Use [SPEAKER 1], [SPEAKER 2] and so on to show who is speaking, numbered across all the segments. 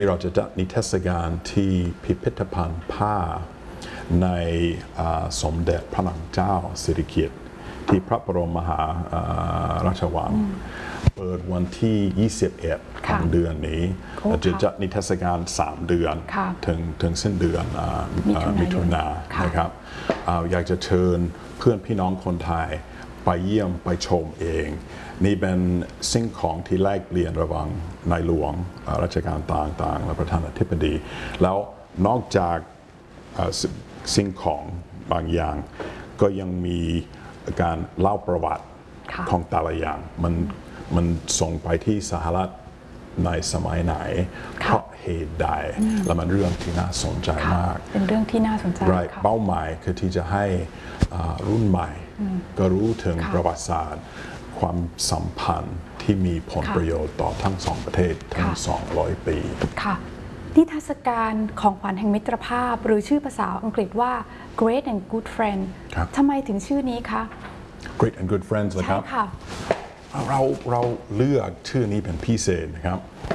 [SPEAKER 1] เราจะจัดนิทรรศการที่พิพิธภัณฑ์ผ้าในสมเด็จพระนางเจ้าสิริกิติ์ที่พระบรมมหาราชวังเปิดวันที่ 21 ของเดือนนี้เราจะจัดนิทรรศการ 3 เดือนถึงสิ้นเดือนมิถุนายนนะครับอยากจะเชิญเพื่อนพี่น้องคนไทยไปเยี่ยมไปชมเองนี่เป็นสิ่งของที่แลกเปลี่ยนระหว่างในหลวงรัชกาลต่างๆและประธานาธิบดีแล้วนอกจากสิ่งของบางอย่างก็ยังมีการเล่าประวัติของแต่ละอย่างมันส่งไปที่สหรัฐในสมัยไหนเพราะเหตุใดและมันเรื่องที่น่าสนใจมาก
[SPEAKER 2] เป็นเรื่องที่น่าสนใจ
[SPEAKER 1] เป้าหมายคือที่จะให้รุ่นใหม่ก็รู้ถึงประวัติศาสตร์ความสัมพันธ์ที่มีผลประโยชน์ต่อทั้งสองประเทศทั้ง200 ปี
[SPEAKER 2] ค่ะนิทรรศการของขวัญแห่งมิตรภาพหรือชื่อภาษาอังกฤษว่า Great and Good Friend ทำไมถึงชื่อนี้คะ
[SPEAKER 1] Great and Good Friends นะครับ
[SPEAKER 2] ใช่ค่ะ
[SPEAKER 1] เราเลือกชื่อนี้เป็นพิเศษนะครับ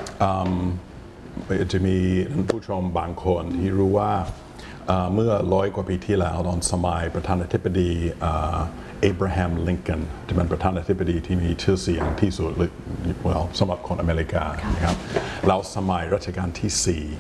[SPEAKER 1] จะมีท่านผู้ชมบางคนที่รู้ว่าเมื่อ100 กว่าปีที่แล้วตอนสมัยประธานาธิบดีเอเบราฮัมลิงคอล์นที่เป็นประธานาธิบดีที่มีชื่อเสียงที่สุดสำหรับคนอเมริกานะครับแล้วสมัยรัชกาลที่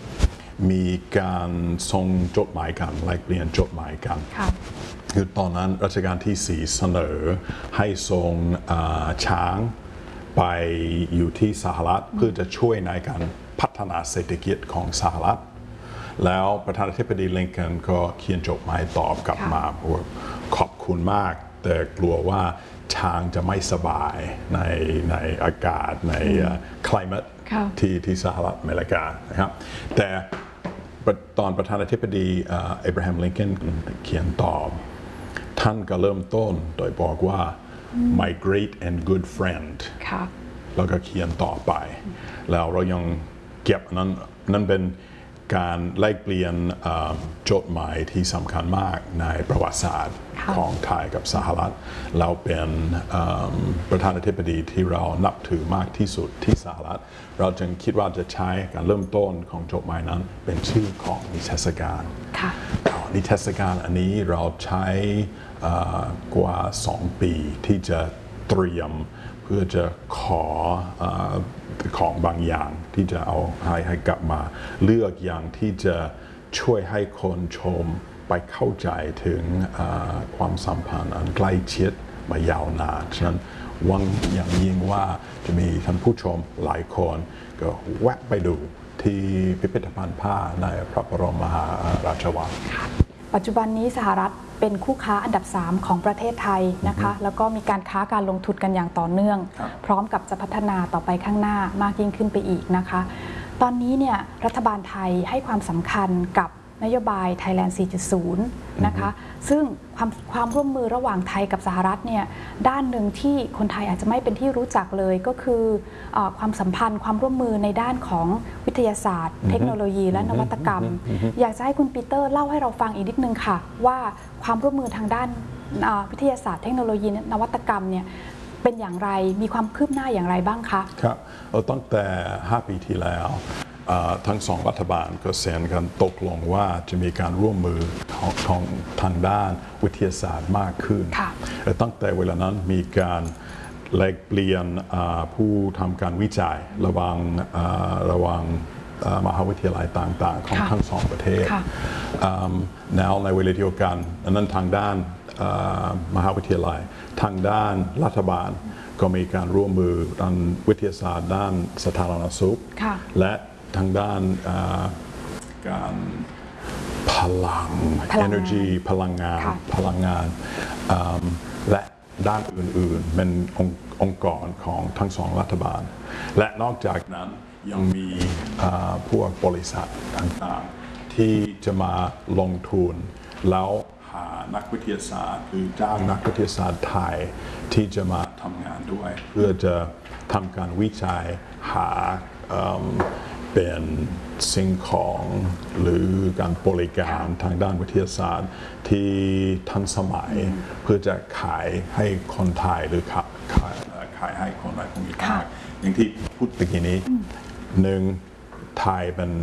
[SPEAKER 1] 4มีการส่งจดหมายกันแลกเปลี่ยนจดหมายกันคือตอนนั้นรัชกาลที่ 4เสนอให้ส่งช้างไปอยู่ที่สหรัฐเพื่อจะช่วยในการพัฒนาเศรษฐกิจของสหรัฐแล้วประธานาธิบดีลิงคอล์นก็เขียนจดหมายตอบกลับมาว่าขอบคุณมากแต่กลัวว่าช้างจะไม่สบายในอากาศในclimate ที่สหรัฐอเมริกานะครับแต่ตอนประธานาธิบดีเอเบราฮัมลิงคอล์นเขียนตอบท่านก็เริ่มต้นโดยบอกว่า my great and good friend แล้วก็เขียนต่อไปแล้วเรายังเก็บนั่นเป็นการแลกเปลี่ยนจดหมายที่สำคัญมากในประวัติศาสตร์ของไทยกับสหรัฐเราเป็นประธานาธิบดีที่เรานับถือมากที่สุดที่สหรัฐเราจึงคิดว่าจะใช้การเริ่มต้นของจดหมายนั้นเป็นชื่อของนิทรรศการนิทรรศการอันนี้เราใช้กว่า2 ปีที่จะเตรียมเพื่อจะขอของบางอย่างที่จะเอาให้กลับมาเลือกอย่างที่จะช่วยให้คนชมไปเข้าใจถึงความสัมพันธ์อันใกล้ชิดมายาวนานฉะนั้นหวังอย่างยิ่งว่าจะมีท่านผู้ชมหลายคนก็แวะไปดูที่พิพิธภัณฑ์ผ้าในพระบรมมหาราชวัง
[SPEAKER 2] ปัจจุบันนี้สหรัฐเป็นคู่ค้าอันดับ 3 ของประเทศไทยนะคะแล้วก็มีการค้าการลงทุนกันอย่างต่อเนื่องพร้อมกับจะพัฒนาต่อไปข้างหน้ามากยิ่งขึ้นไปอีกนะคะตอนนี้เนี่ยรัฐบาลไทยให้ความสำคัญกับนโยบาย Thailand 4.0 นะคะซึ่งความร่วมมือระหว่างไทยกับสหรัฐเนี่ยด้านหนึ่งที่คนไทยอาจจะไม่เป็นที่รู้จักเลยก็คือความสัมพันธ์ความร่วมมือในด้านของวิทยาศาสตร์เทคโนโลยีและนวัตกรรมอยากจะให้คุณปีเตอร์เล่าให้เราฟังอีกนิดนึงค่ะว่าความร่วมมือทางด้านวิทยาศาสตร์เทคโนโลยีนวัตกรรมเนี่ยเป็นอย่างไรมีความคืบหน้าอย่างไรบ้างคะ
[SPEAKER 1] ครับตั้งแต่5 ปีที่แล้วทั้ง2 รัฐบาลก็เซ็นกันตกลงว่าจะมีการร่วมมือของทางด้านวิทยาศาสตร์มากขึ้นและตั้งแต่เวลานั้นมีการแลกเปลี่ยนผู้ทำการวิจัยระหว่างมหาวิทยาลัยต่างๆของทั้ง2 ประเทศแล้วในเวลาเดียวกันนั้นทางด้านมหาวิทยาลัยทางด้านรัฐบาลก็มีการร่วมมือด้านวิทยาศาสตร์ด้านสาธารณสุขและทางด้านการพลัง energy พลังงานและด้านอื่นๆเป็นองค์กรของทั้ง2 รัฐบาลและนอกจากนั้นยังมีพวกบริษัทต่างๆที่จะมาลงทุนแล้วหานักวิทยาศาสตร์หรือจ้างนักวิทยาศาสตร์ไทยที่จะมาทำงานด้วยเพื่อจะทำการวิจัยหาเป็นสิ่งของหรือการบริการทางด้านวิทยาศาสตร์ที่ทันสมัยเพื่อจะขายให้คนไทยหรือขายให้คนในภูมิภาคอย่างที่พูดเมื่อกี้นี้1ไทยเป็น